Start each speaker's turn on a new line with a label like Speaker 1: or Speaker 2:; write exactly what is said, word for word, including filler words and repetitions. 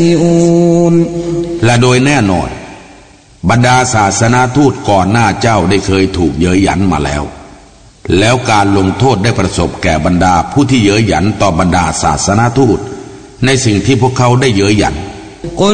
Speaker 1: และโดยแน่นอนบรรดาศาสนาทูตก่อนหน้าเจ้าได้เคยถูกเย้ยหยันมาแล้วแล้วการลงโทษได้ประสบแก่บรรดาผู้ที่เย้ยหยันต่อบรรดาศาสนาทูตในสิ่งที่พวกเขาได้เย้ยหยัน